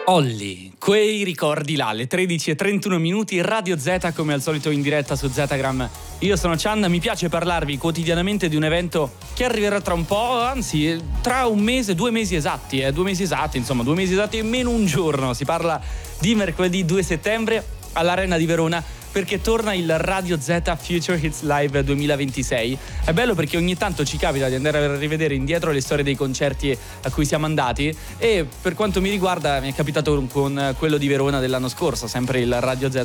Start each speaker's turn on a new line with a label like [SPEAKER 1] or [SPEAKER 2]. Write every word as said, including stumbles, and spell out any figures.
[SPEAKER 1] Olli, quei ricordi là, alle tredici e trentuno minuti, Radio Z come al solito in diretta su Zetagram. Io sono Cianda, mi piace parlarvi quotidianamente di un evento che arriverà tra un po', anzi tra un mese, due mesi esatti, eh, due mesi esatti, insomma due mesi esatti e meno un giorno. Si parla di mercoledì due settembre all'Arena di Verona, perché torna il Radio Z Future Hits Live duemilaventisei. È bello perché ogni tanto ci capita di andare a rivedere indietro le storie dei concerti a cui siamo andati, e per quanto mi riguarda mi è capitato con quello di Verona dell'anno scorso, sempre il Radio Z